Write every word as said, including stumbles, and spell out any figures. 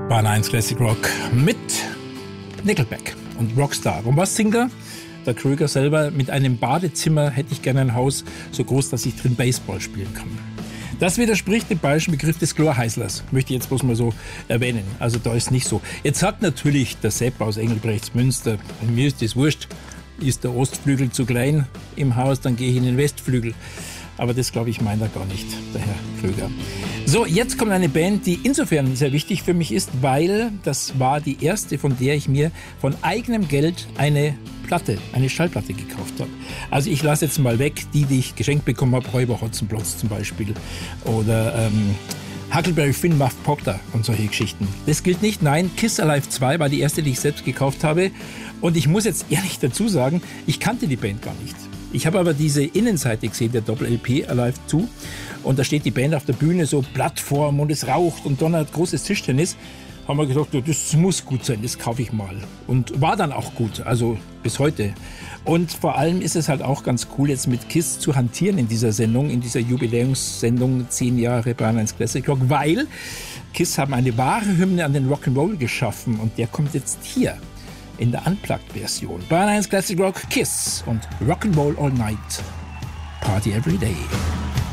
Bahn eins Classic Rock mit Nickelback und Rockstar. Und was singt er? Der Kröger selber: mit einem Badezimmer hätte ich gerne ein Haus so groß, dass ich drin Baseball spielen kann. Das widerspricht dem bayerischen Begriff des Chlorheißlers, möchte ich jetzt bloß mal so erwähnen. Also da ist nicht so. Jetzt sagt natürlich der Sepp aus Engelbrechtsmünster, und mir ist das wurscht, ist der Ostflügel zu klein im Haus, dann gehe ich in den Westflügel. Aber das, glaube ich, meint er gar nicht, der Herr Kröger. So, jetzt kommt eine Band, die insofern sehr wichtig für mich ist, weil das war die erste, von der ich mir von eigenem Geld eine Platte, eine Schallplatte gekauft habe. Also ich lasse jetzt mal weg die, die ich geschenkt bekommen habe, Räuber Hotzenplotz zum Beispiel oder ähm, Huckleberry Finn, Muff Potter und solche Geschichten. Das gilt nicht. Nein, Kiss Alive zwei war die erste, die ich selbst gekauft habe. Und ich muss jetzt ehrlich dazu sagen, ich kannte die Band gar nicht. Ich habe aber diese Innenseite gesehen, der Doppel-L P Alive zwei. Und da steht die Band auf der Bühne, so Plattform und es raucht und donnert, großes Tischtennis. Haben wir gedacht, das muss gut sein, das kaufe ich mal. Und war dann auch gut, also bis heute. Und vor allem ist es halt auch ganz cool, jetzt mit Kiss zu hantieren in dieser Sendung, in dieser Jubiläumssendung zehn Jahre Bahn eins Classic Rock, weil Kiss haben eine wahre Hymne an den Rock'n'Roll geschaffen und der kommt jetzt hier in der Unplugged-Version. Bahn eins Classic Rock, Kiss und Rock'n'Roll All Night, Party Every Day.